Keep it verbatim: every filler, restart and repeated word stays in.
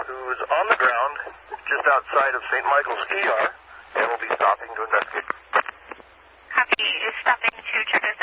who's on the ground just outside of Saint Michael's E R, and will be stopping to investigate. Copy. Is stopping to check a